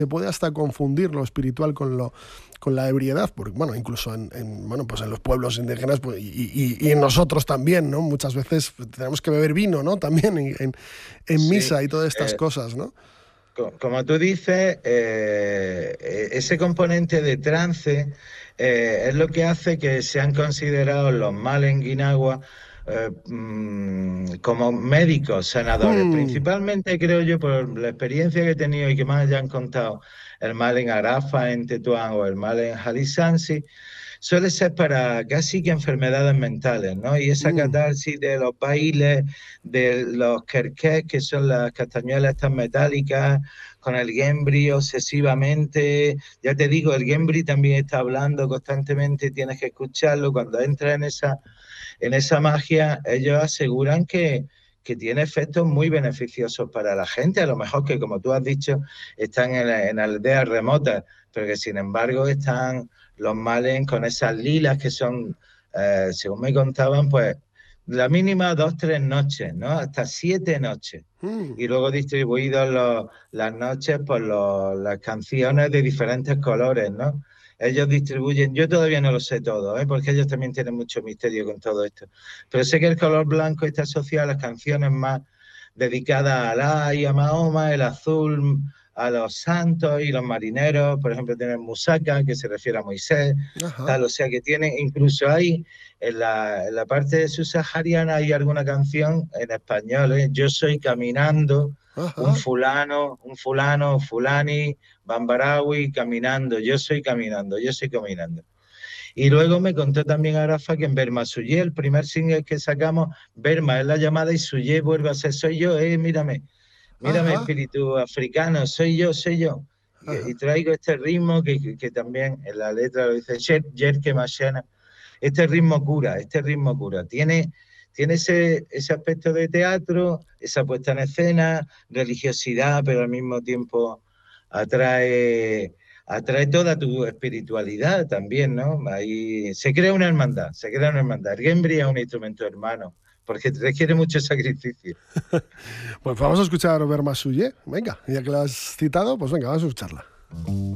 se puede hasta confundir lo espiritual con la ebriedad, porque bueno, incluso bueno, pues en los pueblos indígenas pues, y en nosotros también, ¿no? Muchas veces tenemos que beber vino, ¿no? También en Sí, misa y todas estas eh, cosas, ¿no? como tú dices, ese componente de trance es lo que hace que sean considerados los males en Guinagua como médicos sanadores. Mm, Principalmente, creo yo, por la experiencia que he tenido y que más hayan contado, el mal en Arafa, en Tetuán o el mal en Jalisansi, suele ser para casi que enfermedades mentales, ¿no? Y esa mm, catarsis de los bailes, de los kerkés, que son las castañuelas estas metálicas, con el Gembri obsesivamente. Ya te digo, el Gembri también está hablando constantemente, tienes que escucharlo. Cuando entras en esa magia, ellos aseguran que tiene efectos muy beneficiosos para la gente, a lo mejor que, como tú has dicho, están en aldeas remotas, pero que sin embargo están los males con esas lilas que son, según me contaban, pues la mínima 2, 3 noches, ¿no? Hasta 7 noches. mm. Y luego distribuidos las noches por las canciones de diferentes colores, ¿no? Ellos distribuyen, yo todavía no lo sé todo, ¿eh? Porque ellos también tienen mucho misterio con todo esto. Pero sé que el color blanco está asociado a las canciones más dedicadas a Alá y a Mahoma, el azul a los santos y los marineros, por ejemplo, tienen Musaka, que se refiere a Moisés, Ajá, tal, o sea que tienen, incluso hay en la parte subsahariana hay alguna canción en español, ¿eh? Yo soy caminando, ajá. un fulano, fulani, Bambarawi, caminando, yo soy caminando, yo soy caminando. Y luego me contó también a Rafa que en Berma Suyé, el primer single que sacamos, Berma es la llamada y Suyé vuelve a ser soy yo, mírame, mírame Ajá, espíritu africano, soy yo, soy yo. Y ajá. traigo este ritmo que también en la letra lo dice Jerke Machana. Este ritmo cura. Tiene ese aspecto de teatro, esa puesta en escena, religiosidad, pero al mismo tiempo atrae, atrae toda tu espiritualidad también, ¿no? Ahí se crea una hermandad, se crea una hermandad. El Gembri es un instrumento hermano, porque requiere mucho sacrificio. Pues vamos a escuchar Verma Suye. Venga, ya que la has citado, pues venga, vamos a escucharla.